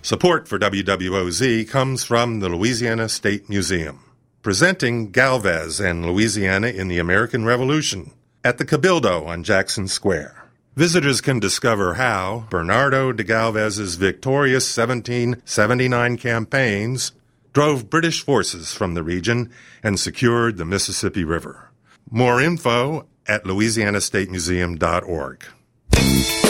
Support for WWOZ comes from the Louisiana State Museum, presenting Galvez and Louisiana in the American Revolution at the Cabildo on Jackson Square. Visitors can discover how Bernardo de Galvez's victorious 1779 campaigns drove British forces from the region and secured the Mississippi River. More info at louisianastatemuseum.org.